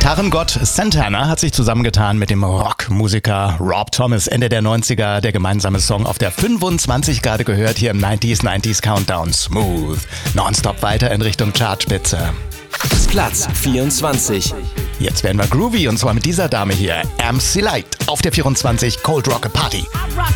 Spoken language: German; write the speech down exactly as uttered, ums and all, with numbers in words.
Gitarrengott Santana hat sich zusammengetan mit dem Rockmusiker Rob Thomas. Ende der neunziger, der gemeinsame Song auf der fünfundzwanzig gerade gehört hier im neunziger neunziger Countdown. Smooth. Nonstop weiter in Richtung Chartspitze. Platz vierundzwanzig. Jetzt werden wir groovy und zwar mit dieser Dame hier. M C Light auf der vierundzwanzig, Cold Rock Party.